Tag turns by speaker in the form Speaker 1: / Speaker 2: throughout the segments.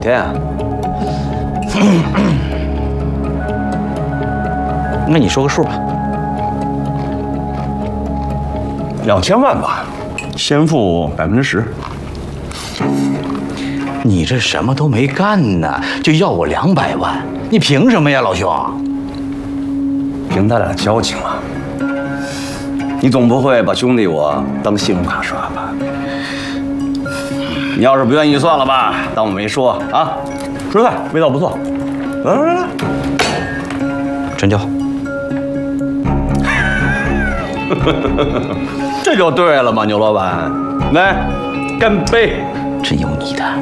Speaker 1: 天啊！
Speaker 2: 那你说个数吧。
Speaker 1: 2000万吧，先付10%。
Speaker 2: 你这什么都没干呢，就要我200万，你凭什么呀，老兄？
Speaker 1: 凭咱俩交情啊！你总不会把兄弟我当信用卡刷吧？你要是不愿意，算了吧，当我没说啊。吃饭，味道不错。来，
Speaker 2: 成交。
Speaker 1: 这就对了嘛，牛老板，来，干杯！
Speaker 2: 真有你的。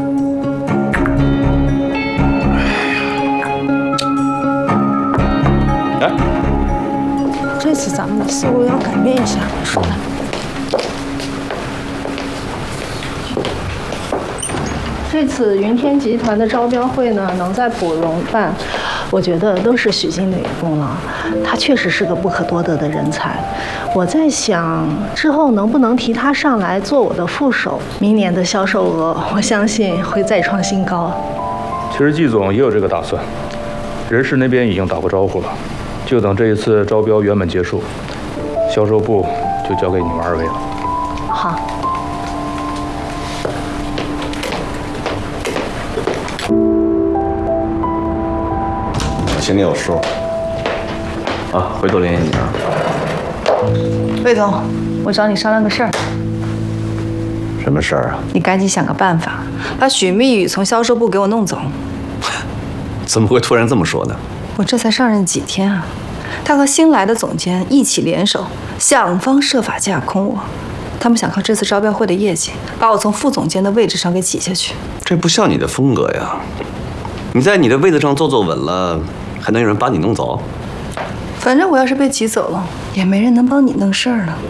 Speaker 1: 来，
Speaker 3: 这次咱们的思路要改变一下，说的。这次云天集团的招标会呢，能在普荣办，我觉得都是许经理的功劳。他确实是个不可多得的人才。我在想，之后能不能提他上来做我的副手？明年的销售额，我相信会再创新高。
Speaker 4: 其实季总也有这个打算，人事那边已经打过招呼了，就等这一次招标圆满结束，销售部就交给你们2位了。
Speaker 3: 好。
Speaker 1: 心里有数。啊，回头联系你啊。
Speaker 5: 魏总，我找你商量个事儿。
Speaker 1: 什么事儿啊？
Speaker 5: 你赶紧想个办法，把许密宇从销售部给我弄走。
Speaker 1: 怎么会突然这么说呢？
Speaker 5: 我这才上任几天啊，他和新来的总监一起联手，想方设法架空我。他们想靠这次招标会的业绩，把我从副总监的位置上给挤下去。
Speaker 1: 这不像你的风格呀！你在你的位子上坐稳了，还能有人把你弄走？
Speaker 5: 反正我要是被挤走了，也没人能帮你弄事儿了。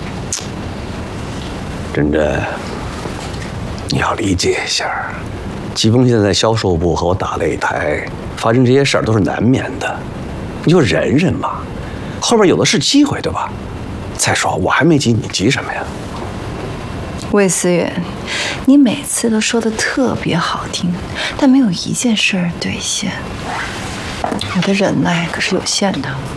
Speaker 1: 真真，你要理解一下，季风现在在销售部和我打擂台，发生这些事儿都是难免的，你就忍忍嘛，后边有的是机会，对吧？再说我还没急，你急什么呀？
Speaker 5: 魏思远，你每次都说的特别好听，但没有一件事儿兑现。我的忍耐可是有限的。